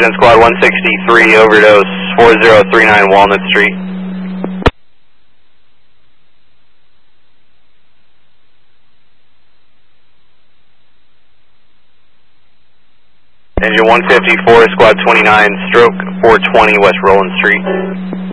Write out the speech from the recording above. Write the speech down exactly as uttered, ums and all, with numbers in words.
Vision Squad one sixty-three, overdose four zero three nine Walnut Street. Engine one fifty-four, Squad twenty-nine, stroke four twenty West Roland Street.